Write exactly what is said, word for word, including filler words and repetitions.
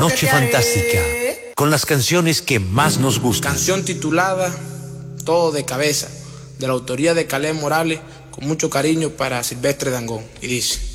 noche fantástica, con las canciones que más nos gustan. Canción titulada Todo de Cabeza, de la autoría de Caleb Morales, con mucho cariño para Silvestre Dangond. Y dice: